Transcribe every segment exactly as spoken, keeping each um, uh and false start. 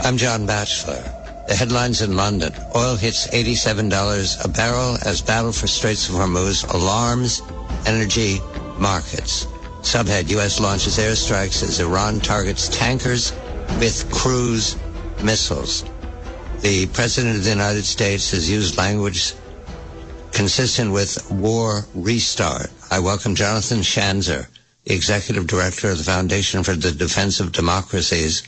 I'm John Batchelor. The headlines in London. Oil hits eighty-seven dollars a barrel as battle for Straits of Hormuz alarms energy markets. Subhead, U S launches airstrikes as Iran targets tankers with cruise missiles. The President of the United States has used language consistent with war restart. I welcome Jonathan Schanzer, the Executive Director of the Foundation for the Defense of Democracies.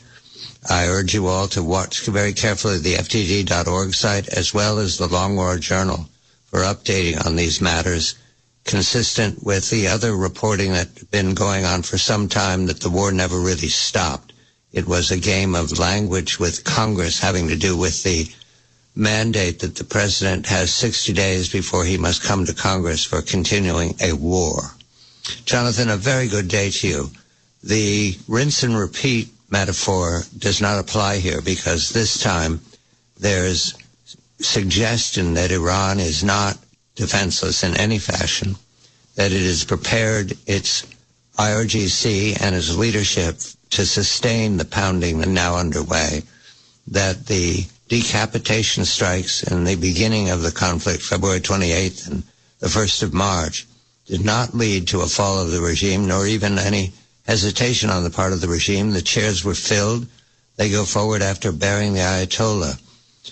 I urge you all to watch very carefully the F T D dot org site as well as the Long War Journal for updating on these matters, consistent with the other reporting that's been going on for some time that the war never really stopped. It was a game of language with Congress having to do with the mandate that the president has sixty days before he must come to Congress for continuing a war. Jonathan, a very good day to you. The rinse and repeat metaphor does not apply here because this time there's suggestion that Iran is not defenseless in any fashion, that it has prepared its I R G C and its leadership to sustain the pounding now underway, that the decapitation strikes in the beginning of the conflict, February twenty-eighth and the first of March, did not lead to a fall of the regime, nor even any hesitation on the part of the regime. The chairs were filled. They go forward after burying the Ayatollah.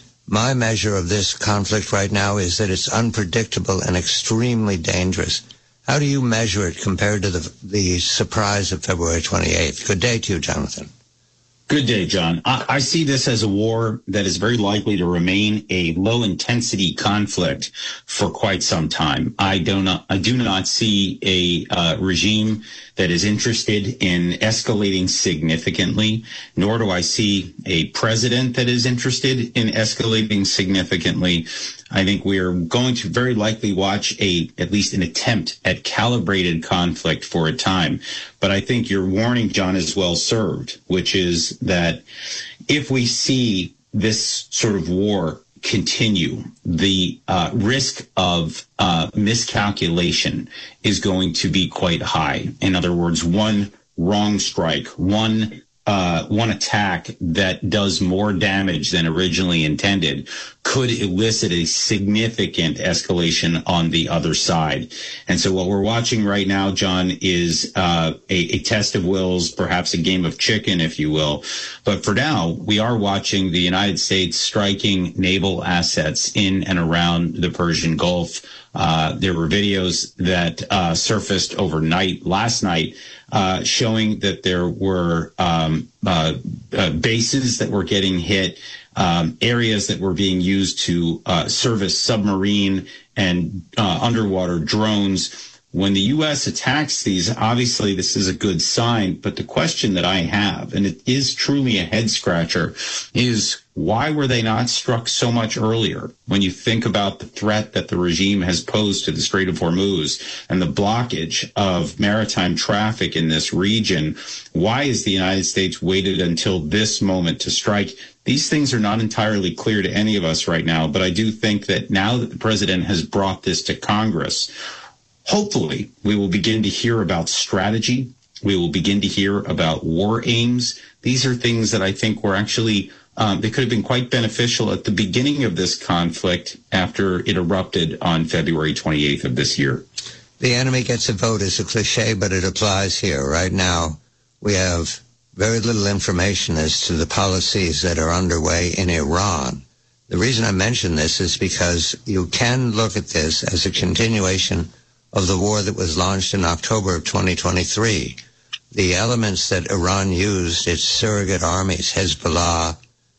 My measure of this conflict right now is that it's unpredictable and extremely dangerous. How do you measure it compared to the, the surprise of February twenty-eighth? Good day to you, Jonathan. Good day, John. I, I see this as a war that is very likely to remain a low-intensity conflict for quite some time. I do not, I do not see a uh, regime that is interested in escalating significantly, nor do I see a president that is interested in escalating significantly. I think we are going to very likely watch a, at least an attempt at calibrated conflict for a time. But I think your warning, John, is well served, which is that if we see this sort of war continue, the uh, risk of uh, miscalculation is going to be quite high. In other words, one wrong strike, one Uh, one attack that does more damage than originally intended could elicit a significant escalation on the other side. And so what we're watching right now, John, is uh, a, a test of wills, perhaps a game of chicken, if you will. But for now, we are watching the United States striking naval assets in and around the Persian Gulf. Uh, there were videos that uh, surfaced overnight, last night, uh, showing that there were um, uh, uh, bases that were getting hit, um, areas that were being used to uh, service submarine and uh, underwater drones. When the U S attacks these, obviously this is a good sign, but the question that I have, and it is truly a head scratcher, is why were they not struck so much earlier? When you think about the threat that the regime has posed to the Strait of Hormuz and the blockage of maritime traffic in this region, why has the United States waited until this moment to strike? These things are not entirely clear to any of us right now, but I do think that now that the president has brought this to Congress, hopefully, we will begin to hear about strategy. We will begin to hear about war aims. These are things that I think were actually, um, they could have been quite beneficial at the beginning of this conflict after it erupted on February twenty-eighth of this year. The enemy gets a vote is a cliche, but it applies here. Right now, we have very little information as to the policies that are underway in Iran. The reason I mention this is because you can look at this as a continuation of the war that was launched in October of twenty twenty-three. The elements that Iran used, its surrogate armies, Hezbollah,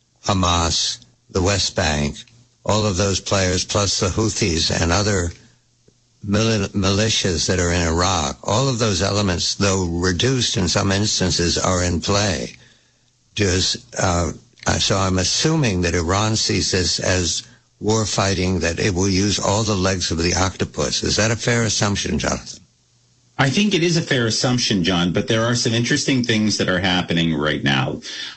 Hamas, the West Bank, all of those players, plus the Houthis and other mil- militias that are in Iraq, all of those elements, though reduced in some instances, are in play. Just, uh, so I'm assuming that Iran sees this as war fighting, that it will use all the legs of the octopus. Is that a fair assumption, Jonathan? I think it is a fair assumption, John, but there are some interesting things that are happening right now.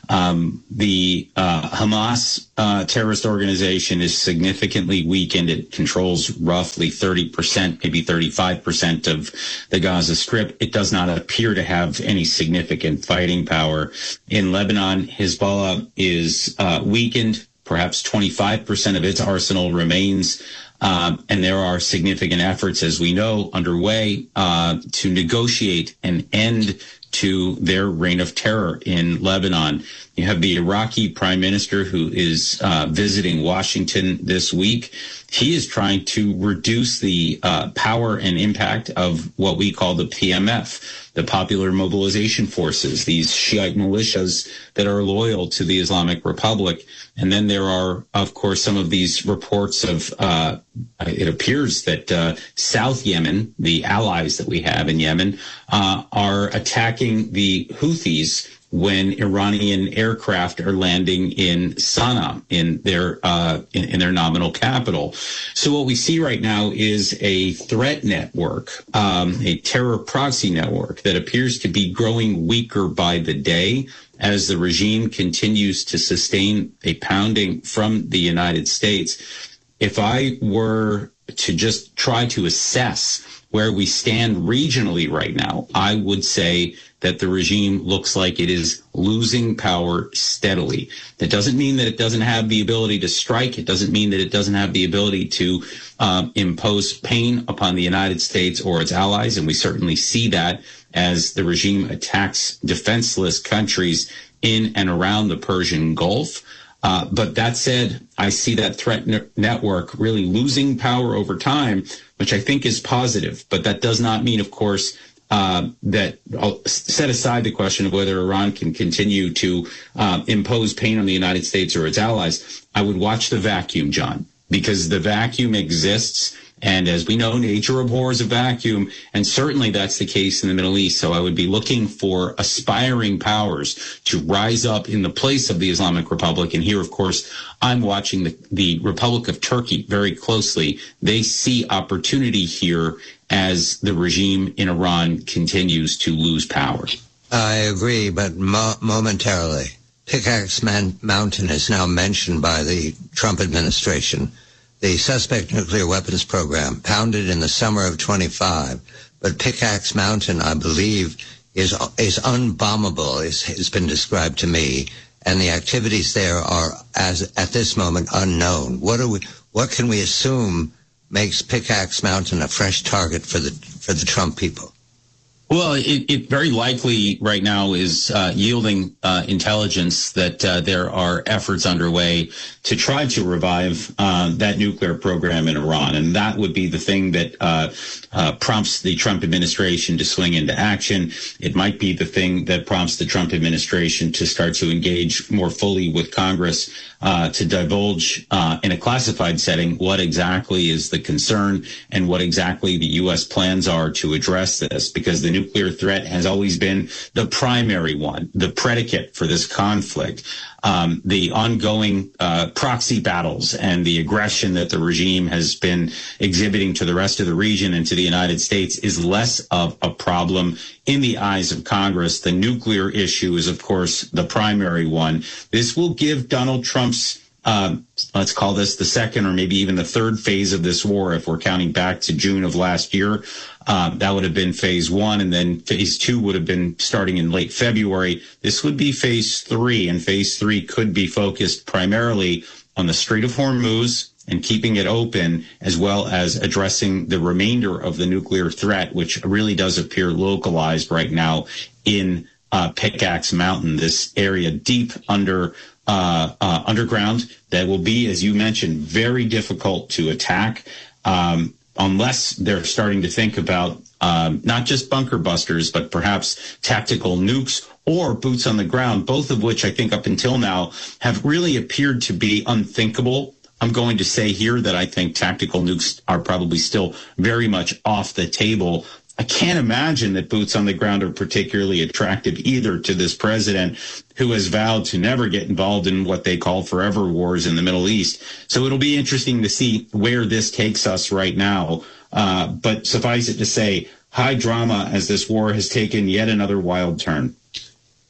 Um, the uh, Hamas uh, terrorist organization is significantly weakened. It controls roughly thirty percent, maybe thirty-five percent of the Gaza Strip. It does not appear to have any significant fighting power. In Lebanon, Hezbollah is uh, weakened. Perhaps twenty-five percent of its arsenal remains. Um, and there are significant efforts, as we know, underway uh, to negotiate an end to their reign of terror in Lebanon. You have the Iraqi prime minister who is uh, visiting Washington this week. He is trying to reduce the uh, power and impact of what we call the P M F, the Popular Mobilization Forces, these Shiite militias that are loyal to the Islamic Republic. And then there are, of course, some of these reports of, uh, it appears that uh, South Yemen, the allies that we have in Yemen, uh, are attacking the Houthis when Iranian aircraft are landing in Sana'a, in their uh, in, in their nominal capital. So what we see right now is a threat network, um, a terror proxy network that appears to be growing weaker by the day as the regime continues to sustain a pounding from the United States. If I were to just try to assess where we stand regionally right now, I would say that the regime looks like it is losing power steadily. That doesn't mean that it doesn't have the ability to strike. It doesn't mean that it doesn't have the ability to um, impose pain upon the United States or its allies, and we certainly see that as the regime attacks defenseless countries in and around the Persian Gulf. Uh, but that said, I see that threat ne- network really losing power over time, which I think is positive. But that does not mean, of course, uh, that I'll set aside the question of whether Iran can continue to uh, impose pain on the United States or its allies. I would watch the vacuum, John, because the vacuum exists. And as we know, nature abhors a vacuum, and certainly that's the case in the Middle East. So I would be looking for aspiring powers to rise up in the place of the Islamic Republic. And here, of course, I'm watching the, the Republic of Turkey very closely. They see opportunity here as the regime in Iran continues to lose power. I agree, but mo- momentarily. Pickaxe Man- Mountain is now mentioned by the Trump administration. The suspect nuclear weapons program, pounded in the summer of twenty-five, but Pickaxe Mountain, I believe, is is unbombable, is, has been described to me, and the activities there are, as at this moment, unknown. What are we? What can we assume makes Pickaxe Mountain a fresh target for the for the Trump people? Well, it, it very likely right now is uh, yielding uh, intelligence that uh, there are efforts underway to try to revive uh, that nuclear program in Iran. And that would be the thing that uh, uh, prompts the Trump administration to swing into action. It might be the thing that prompts the Trump administration to start to engage more fully with Congress uh, to divulge uh, in a classified setting what exactly is the concern and what exactly the U S plans are to address this, because the nuclear threat has always been the primary one, the predicate for this conflict. Um, the ongoing uh, proxy battles and the aggression that the regime has been exhibiting to the rest of the region and to the United States is less of a problem in the eyes of Congress. The nuclear issue is, of course, the primary one. This will give Donald Trump's Um, let's call this the second or maybe even the third phase of this war, if we're counting back to June of last year. Um, that would have been phase one, and then phase two would have been starting in late February. This would be phase three, and phase three could be focused primarily on the Strait of Hormuz and keeping it open, as well as addressing the remainder of the nuclear threat, which really does appear localized right now in uh, Pickaxe Mountain, this area deep under Uh, uh, underground that will be, as you mentioned, very difficult to attack um, unless they're starting to think about um, not just bunker busters, but perhaps tactical nukes or boots on the ground, both of which I think up until now have really appeared to be unthinkable. I'm going to say here that I think tactical nukes are probably still very much off the table. I can't imagine that boots on the ground are particularly attractive either to this president, who has vowed to never get involved in what they call forever wars in the Middle East. So it'll be interesting to see where this takes us right now. Uh, but suffice it to say, high drama as this war has taken yet another wild turn.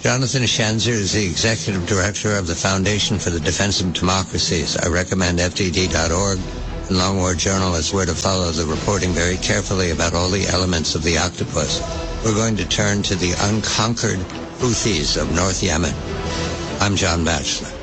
Jonathan Schanzer is the Executive Director of the Foundation for the Defense of Democracies. I recommend F D D dot org and Long War Journal as where to follow the reporting very carefully about all the elements of the octopus. We're going to turn to the unconquered Houthis of North Yemen. I'm John Batchelor.